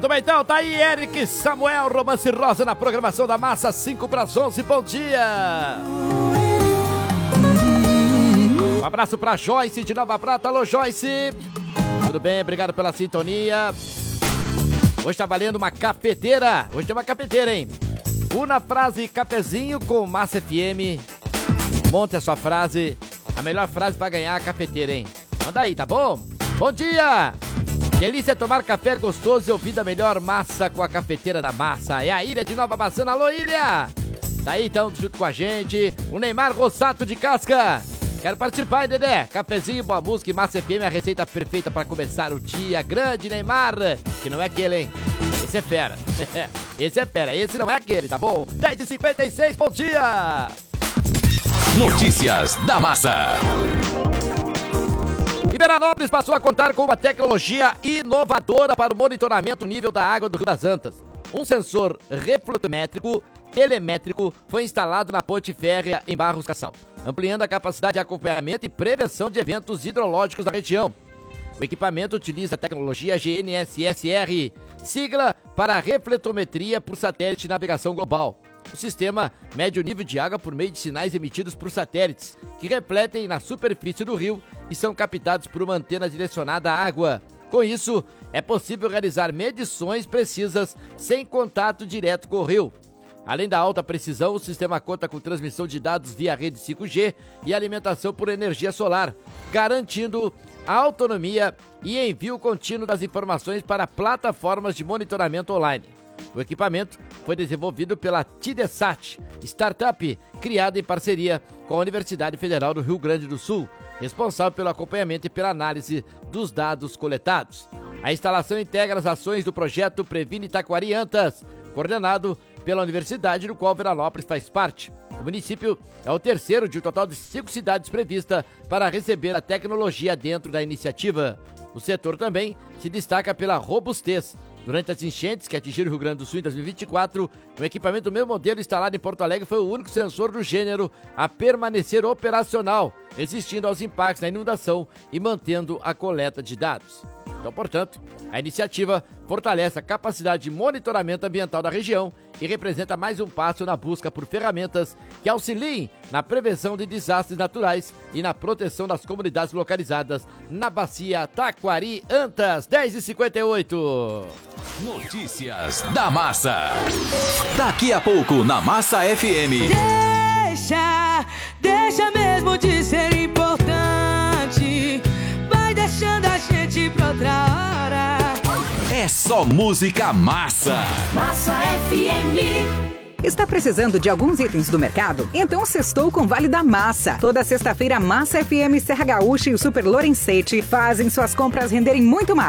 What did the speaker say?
Muito bem, então, tá aí Eric Samuel, Romance Rosa na programação da Massa, 5 para as 11, bom dia! Um abraço pra Joyce de Nova Prata, alô Joyce! Tudo bem, obrigado pela sintonia. Hoje tá valendo uma cafeteira, hoje tem uma cafeteira, hein? Una frase cafezinho com Massa FM. Monte a sua frase, a melhor frase pra ganhar a cafeteira, hein? Manda aí, tá bom? Bom dia! Delícia é tomar café gostoso e ouvir da melhor massa com a cafeteira da Massa. É a Ilha de Nova Bassana. Alô, Ilha! Tá aí, então, junto com a gente, o Neymar Rossato de Casca. Quero participar, hein, Dedé? Cafezinho, boa música e Massa FM é a receita perfeita para começar o dia. Grande Neymar, que não é aquele, hein? Esse é fera. Esse é fera, esse não é aquele, tá bom? 10h56, bom dia! Notícias da Massa. Veranópolis passou a contar com uma tecnologia inovadora para o monitoramento do nível da água do Rio das Antas. Um sensor reflutométrico telemétrico foi instalado na ponte férrea em Barros Cassal, ampliando a capacidade de acompanhamento e prevenção de eventos hidrológicos da região. O equipamento utiliza a tecnologia GNSS-R, sigla para refletometria por satélite de navegação global. O sistema mede o nível de água por meio de sinais emitidos por satélites, que refletem na superfície do rio e são captados por uma antena direcionada à água. Com isso, é possível realizar medições precisas sem contato direto com o rio. Além da alta precisão, o sistema conta com transmissão de dados via rede 5G e alimentação por energia solar, garantindo a autonomia e envio contínuo das informações para plataformas de monitoramento online. O equipamento foi desenvolvido pela Tidesat, startup criada em parceria com a Universidade Federal do Rio Grande do Sul, responsável pelo acompanhamento e pela análise dos dados coletados. A instalação integra as ações do projeto Previne Taquari Antas, coordenado pela universidade, do qual Veranópolis faz parte. O município é o terceiro de um total de 5 cidades prevista para receber a tecnologia dentro da iniciativa. O setor também se destaca pela robustez. Durante as enchentes que atingiram o Rio Grande do Sul em 2024, o equipamento do mesmo modelo instalado em Porto Alegre foi o único sensor do gênero a permanecer operacional, resistindo aos impactos da inundação e mantendo a coleta de dados. Então, portanto, a iniciativa fortalece a capacidade de monitoramento ambiental da região e representa mais um passo na busca por ferramentas que auxiliem na prevenção de desastres naturais e na proteção das comunidades localizadas na bacia Taquari Antas. 10h58. Notícias da Massa. Daqui a pouco na Massa FM. Deixa mesmo de ser importante. Vai deixando a gente pra outra hora. É só música massa. Massa FM. Está precisando de alguns itens do mercado? Então sextou com Vale da Massa. Toda sexta-feira, Massa FM, Serra Gaúcha e o Super Lorenzetti fazem suas compras renderem muito mais.